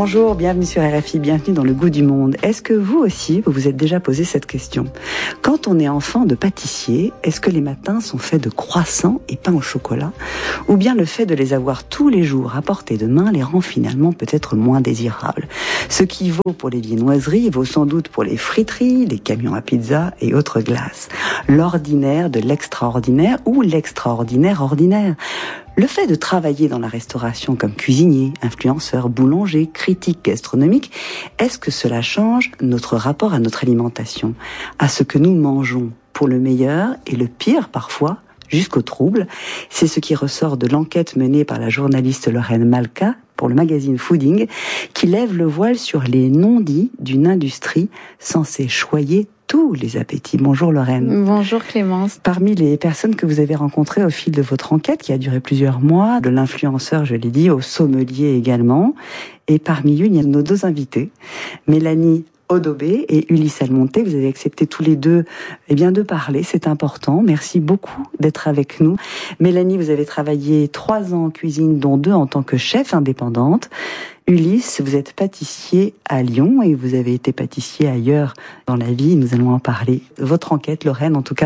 Bonjour, bienvenue sur RFI, bienvenue dans Le Goût du Monde. Est-ce que vous aussi, vous vous êtes déjà posé cette question ? Quand on est enfant de pâtissier, est-ce que les matins sont faits de croissants et pain au chocolat ? Ou bien le fait de les avoir tous les jours à portée de main les rend finalement peut-être moins désirables ? Ce qui vaut pour les viennoiseries vaut sans doute pour les friteries, les camions à pizza et autres glaces. L'ordinaire de l'extraordinaire ou l'extraordinaire ordinaire. Le fait de travailler dans la restauration comme cuisinier, influenceur, boulanger, critique gastronomique, est-ce que cela change notre rapport à notre alimentation, à ce que nous mangeons, pour le meilleur et le pire parfois, jusqu'au trouble? C'est ce qui ressort de l'enquête menée par la journaliste Lorraine Malka pour le magazine Fooding, qui lève le voile sur les non-dits d'une industrie censée choyer tous les appétits. Bonjour Lorraine. Bonjour Clémence. Parmi les personnes que vous avez rencontrées au fil de votre enquête, qui a duré plusieurs mois, de l'influenceur, je l'ai dit, au sommelier également, et parmi eux, il y a nos deux invités, Mélanie Odobé et Ulysse Almonté. Vous avez accepté tous les deux de parler, c'est important. Merci beaucoup d'être avec nous. Mélanie, vous avez travaillé 3 ans en cuisine, dont 2 en tant que chef indépendante. Ulysse, vous êtes pâtissier à Lyon et vous avez été pâtissier ailleurs dans la vie. Nous allons en parler. Votre enquête, Lorraine, en tout cas,